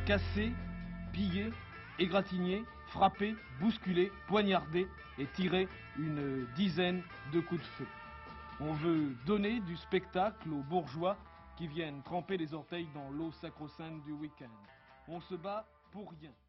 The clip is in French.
casser, piller, égratigner, frapper, bousculer, poignarder et tirer une dizaine de coups de feu. On veut donner du spectacle aux bourgeois qui viennent tremper les orteils dans l'eau sacro-sainte du week-end. On se bat pour rien.